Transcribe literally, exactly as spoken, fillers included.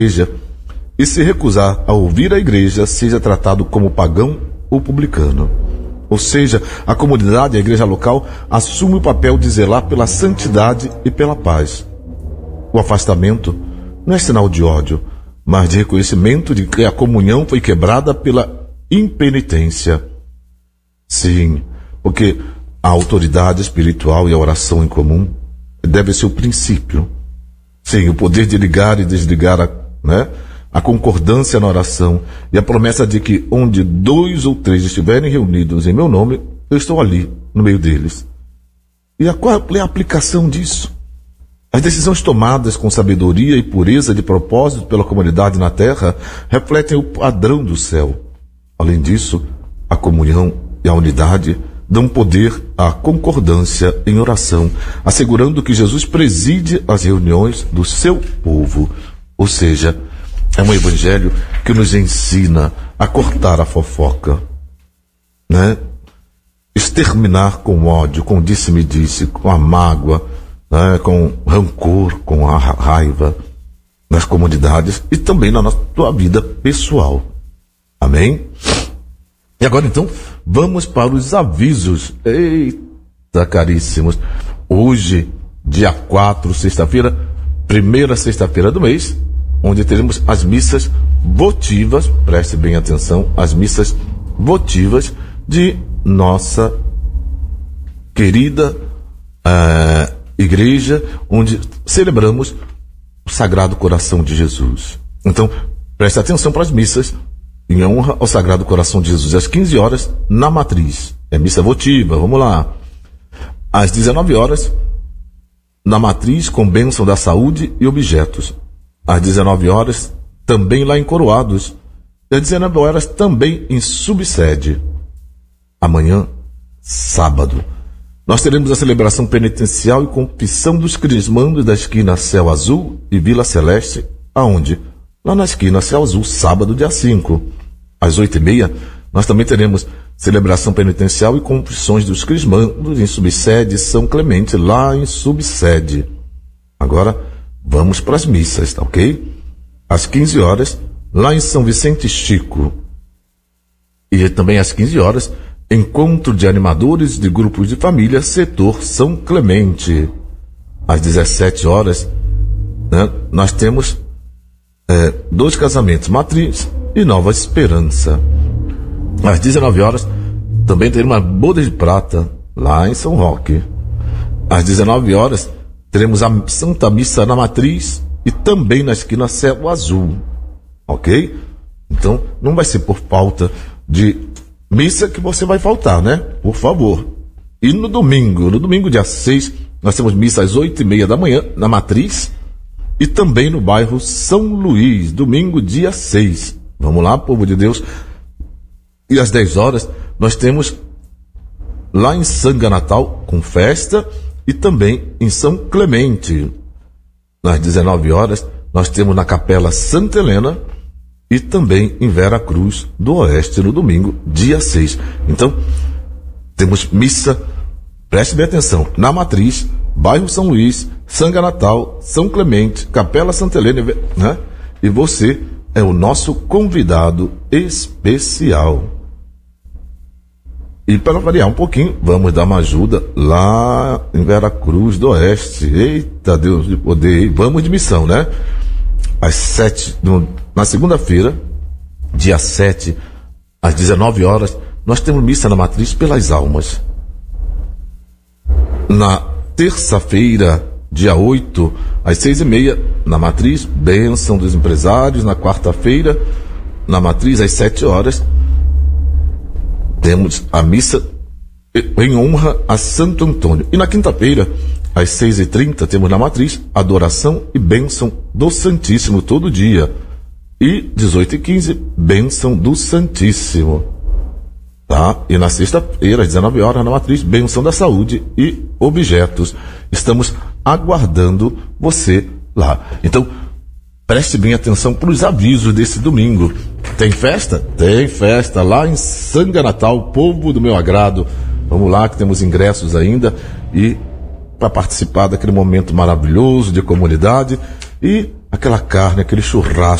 igreja e se recusar a ouvir a igreja, seja tratado como pagão ou publicano. Ou seja, a comunidade, a igreja local, assume o papel de zelar pela santidade e pela paz. O afastamento não é sinal de ódio, mas de reconhecimento de que a comunhão foi quebrada pela impenitência. Sim, porque a autoridade espiritual e a oração em comum deve ser o princípio. Sim, o poder de ligar e desligar a, né, a concordância na oração e a promessa de que onde dois ou três estiverem reunidos em meu nome, eu estou ali, no meio deles. E a, qual é a aplicação disso? As decisões tomadas com sabedoria e pureza de propósito pela comunidade na terra refletem o padrão do céu. Além disso, a comunhão e a unidade dão poder à concordância em oração, assegurando que Jesus preside as reuniões do seu povo. Ou seja, é um evangelho que nos ensina a cortar a fofoca, né? Exterminar com ódio, com disse-me-disse, com a mágoa, né? Com rancor, com a raiva nas comunidades e também na nossa vida pessoal. Amém? E agora então, vamos para os avisos. Eita, caríssimos. Hoje, dia quatro, sexta-feira, primeira sexta-feira do mês, onde teremos as missas votivas, preste bem atenção, as missas votivas de nossa querida uh, igreja, onde celebramos o Sagrado Coração de Jesus. Então, preste atenção para as missas em honra ao Sagrado Coração de Jesus, às quinze horas, na Matriz. É missa votiva, vamos lá. Às dezenove horas, na Matriz, com bênção da saúde e objetos. Às dezenove horas, também lá em Coroados. E às dezenove horas, também em subsede. Amanhã, sábado, nós teremos a celebração penitencial e confissão dos crismandos da esquina Céu Azul e Vila Celeste. Aonde? Lá na esquina Céu Azul, sábado, dia cinco. Às oito e meia, nós também teremos celebração penitencial e confissões dos crismandos em subsede São Clemente, lá em subsede. Agora, vamos para as missas, tá ok? Às quinze horas, lá em São Vicente Chico. E também às quinze horas, encontro de animadores de grupos de família, setor São Clemente. Às dezessete horas, né, nós temos é, dois casamentos, Matriz e Nova Esperança. Às dezenove horas, também teremos uma boda de prata, lá em São Roque. Às dezenove horas, teremos a Santa Missa na Matriz e também na esquina Céu Azul. Ok? Então, não vai ser por falta de missa que você vai faltar, né? Por favor. E no domingo, no domingo, dia seis, nós temos missa às oito e meia da manhã, na Matriz, e também no bairro São Luís, domingo, dia seis. Vamos lá, povo de Deus. E às dez horas, nós temos lá em Sanga Natal, com festa, e também em São Clemente. Às dezenove horas, nós temos na Capela Santa Helena e também em Vera Cruz do Oeste, no domingo, dia seis. Então, temos missa, preste bem atenção, na Matriz, bairro São Luís, Sanga Natal, São Clemente, Capela Santa Helena, né? E você é o nosso convidado especial. E para variar um pouquinho, vamos dar uma ajuda lá em Vera Cruz do Oeste. Eita Deus de poder, vamos de missão, né? Às sete, no, na segunda-feira, dia sete, às dezenove horas, nós temos missa na Matriz pelas almas. Na terça-feira, dia oito, às seis e meia, na Matriz, bênção dos empresários. Na quarta-feira, na Matriz, às sete horas, temos a missa em honra a Santo Antônio. E na quinta-feira, às seis e trinta, temos na Matriz adoração e bênção do Santíssimo todo dia. E dezoito e quinze, bênção do Santíssimo. Tá? E na sexta-feira, às dezenove horas, na Matriz, bênção da saúde e objetos. Estamos aguardando você lá. Então, preste bem atenção para os avisos desse domingo. Tem festa? Tem festa lá em Sanga Natal, povo do meu agrado. Vamos lá, que temos ingressos ainda. E para participar daquele momento maravilhoso de comunidade e aquela carne, aquele churrasco